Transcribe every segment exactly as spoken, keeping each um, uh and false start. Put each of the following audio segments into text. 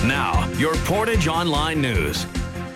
Now, your Portage Online News.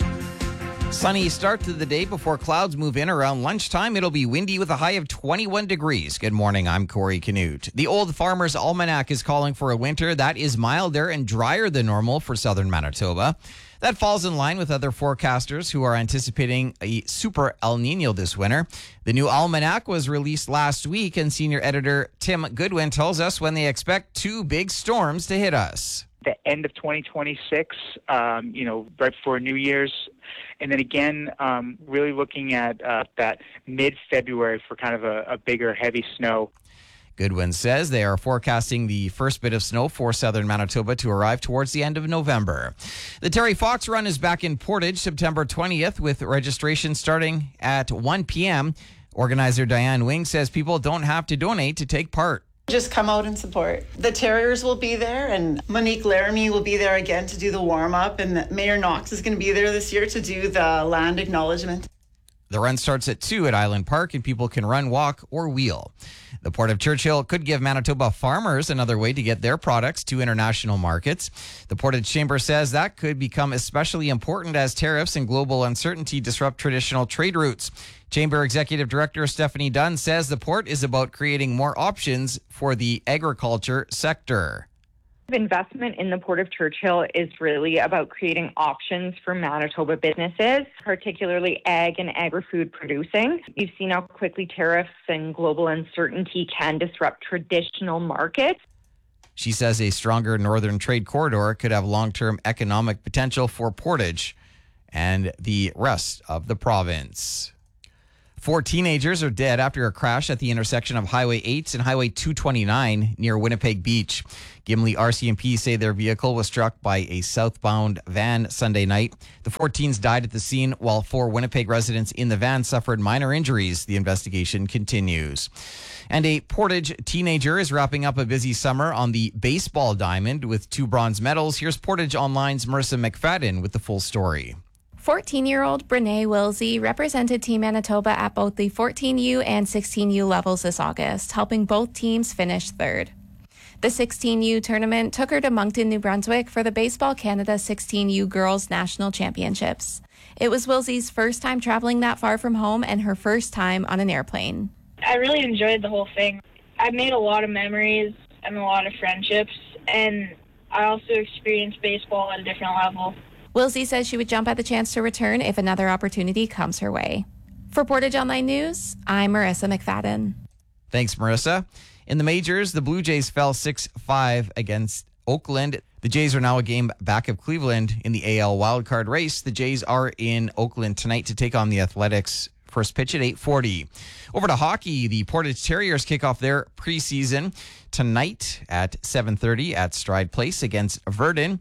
Sunny start to the day before clouds move in around lunchtime. It'll be windy with a high of twenty-one degrees. Good morning, I'm Corey Canute. The Old Farmer's Almanac is calling for a winter that is milder and drier than normal for southern Manitoba. That falls in line with other forecasters who are anticipating a super El Nino this winter. The new almanac was released last week, and senior editor Tim Goodwin tells us when they expect two big storms to hit us. The end of twenty twenty-six, um, you know, right before New Year's. And then again, um, really looking at uh, that mid-February for kind of a, a bigger, heavy snow. Goodwin says they are forecasting the first bit of snow for southern Manitoba to arrive towards the end of November. The Terry Fox Run is back in Portage September twentieth with registration starting at one p.m. Organizer Diane Wing says people don't have to donate to take part. Just come out and support. The Terriers will be there, and Monique Laramie will be there again to do the warm-up, and Mayor Knox is going to be there this year to do the land acknowledgement. The run starts at two at Island Park, and people can run, walk, or wheel. The Port of Churchill could give Manitoba farmers another way to get their products to international markets. The Portage Chamber says that could become especially important as tariffs and global uncertainty disrupt traditional trade routes. Chamber Executive Director Stephanie Dunn says the port is about creating more options for the agriculture sector. Investment in the Port of Churchill is really about creating options for Manitoba businesses, particularly ag and agri-food producing. You've seen how quickly tariffs and global uncertainty can disrupt traditional markets. She says a stronger northern trade corridor could have long-term economic potential for Portage and the rest of the province. Four teenagers are dead after a crash at the intersection of Highway eight and Highway two twenty-nine near Winnipeg Beach. Gimli R C M P say their vehicle was struck by a southbound van Sunday night. The four teens died at the scene, while four Winnipeg residents in the van suffered minor injuries. The investigation continues. And a Portage teenager is wrapping up a busy summer on the baseball diamond with two bronze medals. Here's Portage Online's Marissa McFadden with the full story. fourteen-year-old Brene Wilsey represented Team Manitoba at both the fourteen U and sixteen U levels this August, helping both teams finish third. The sixteen U tournament took her to Moncton, New Brunswick for the Baseball Canada sixteen U Girls National Championships. It was Wilsey's first time traveling that far from home and her first time on an airplane. I really enjoyed the whole thing. I made a lot of memories and a lot of friendships, and I also experienced baseball at a different level. Wilsey says she would jump at the chance to return if another opportunity comes her way. For Portage Online News, I'm Marissa McFadden. Thanks, Marissa. In the majors, the Blue Jays fell six five against Oakland. The Jays are now a game back of Cleveland in the A L wildcard race. The Jays are in Oakland tonight to take on the Athletics. First pitch at eight forty. Over to hockey, the Portage Terriers kick off their preseason tonight at seven thirty at Stride Place against Verdun.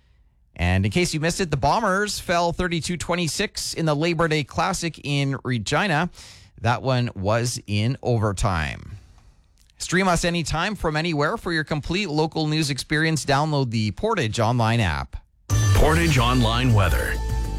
And in case you missed it, the Bombers fell thirty-two twenty-six in the Labor Day Classic in Regina. That one was in overtime. Stream us anytime from anywhere for your complete local news experience. Download the Portage Online app. Portage Online weather.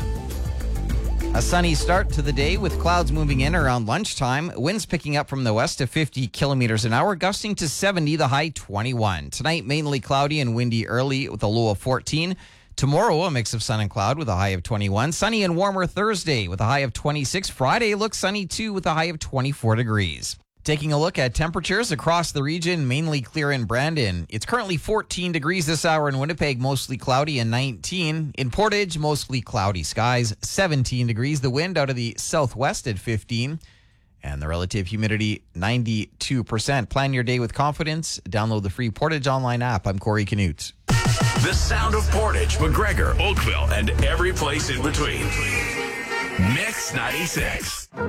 A sunny start to the day with clouds moving in around lunchtime. Winds picking up from the west to fifty kilometers an hour, gusting to seventy, the high twenty-one. Tonight, mainly cloudy and windy early with a low of fourteen. Tomorrow, a mix of sun and cloud with a high of twenty-one. Sunny and warmer Thursday with a high of twenty-six. Friday looks sunny too with a high of twenty-four degrees. Taking a look at temperatures across the region, mainly clear in Brandon. It's currently fourteen degrees this hour in Winnipeg, mostly cloudy, and nineteen. In Portage, mostly cloudy skies, seventeen degrees. The wind out of the southwest at fifteen. And the relative humidity, ninety-two percent. Plan your day with confidence. Download the free Portage Online app. I'm Corey Canute. The sound of Portage, McGregor, Oakville, and every place in between. Mix ninety-six.